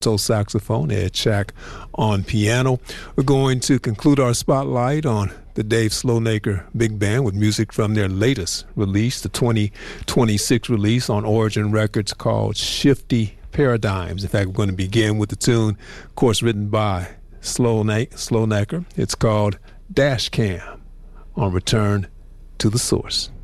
saxophone, Ed Shack on piano. We're going to conclude our spotlight on the Dave Slonaker Big Band with music from their latest release, the 2026 release on Origin Records called Shifty Paradigms. In fact, we're going to begin with the tune, of course, written by Slonaker. It's called Dash Cam on Return to the Source.